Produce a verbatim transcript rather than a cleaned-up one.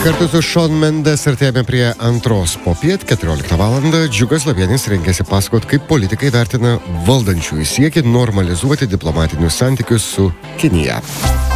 Kartu su Shawn Mendes artėjame prie antros popiet, keturioliktą valandą. Džiugas Lavienis rengėsi pasakot, kaip politikai vertina valdančiųjų siekį normalizuoti diplomatinius santykius su Kinija.